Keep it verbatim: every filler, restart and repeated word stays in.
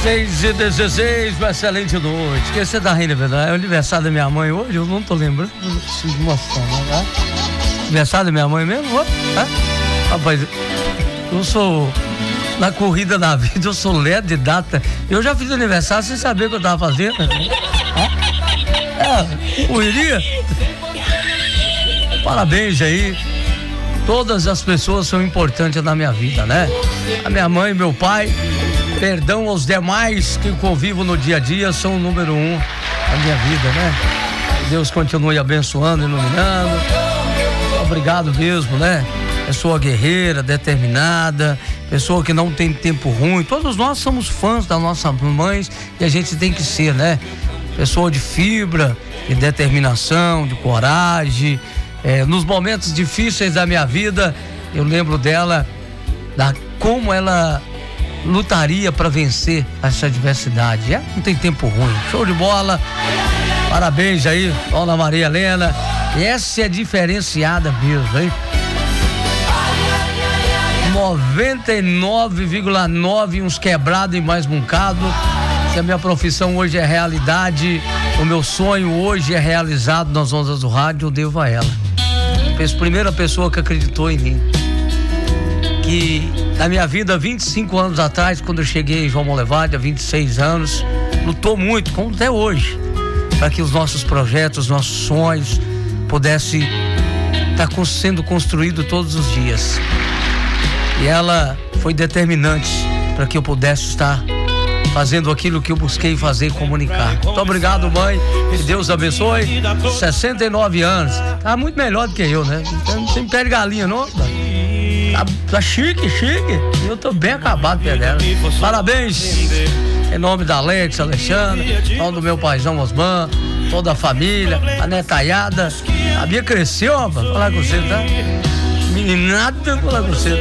seis e dezesseis, uma excelente noite. Que você tá rindo, verdade? É o aniversário da minha mãe hoje, eu não tô lembrando. Preciso mostrar, né? Aniversário da minha mãe mesmo? Ó, tá? Rapaz, eu sou na corrida da vida, eu sou lerdo de data. Eu já fiz aniversário sem saber o que eu tava fazendo. É, correria. Parabéns aí. Todas as pessoas são importantes na minha vida, né? A minha mãe e meu pai. Perdão aos demais que convivo no dia a dia, são o número um da minha vida, né? Deus continue abençoando, iluminando. Obrigado mesmo, né? Pessoa guerreira, determinada, pessoa que não tem tempo ruim. Todos nós somos fãs das nossas mães e a gente tem que ser, né? Pessoa de fibra, de determinação, de coragem. É, nos momentos difíceis da minha vida, eu lembro dela, da como ela lutaria para vencer essa adversidade. É, não tem tempo ruim. Show de bola. Parabéns aí, Dona Maria Helena. Essa é diferenciada mesmo, hein? noventa e nove vírgula nove, uns quebrados e mais buncado. Se a minha profissão hoje é realidade, o meu sonho hoje é realizado nas ondas do rádio, eu devo a ela. Foi a primeira pessoa que acreditou em mim. Que na minha vida, vinte e cinco anos atrás, quando eu cheguei em João Molevade, há vinte e seis anos, lutou muito, como até hoje, para que os nossos projetos, nossos sonhos pudessem estar sendo construídos todos os dias. E ela foi determinante para que eu pudesse estar fazendo aquilo que eu busquei fazer e comunicar. Muito obrigado, mãe. Que Deus abençoe. sessenta e nove anos. Tá muito melhor do que eu, né? Não tem pé de galinha, não? Tá, tá chique, chique. Eu tô bem acabado pé dela. Parabéns. Em nome da Alex, Alexandre, em nome do meu paizão Osman, toda a família, a netaiada. A Bia cresceu, ó, pra falar com você, tá? Meninada, pra falar com você.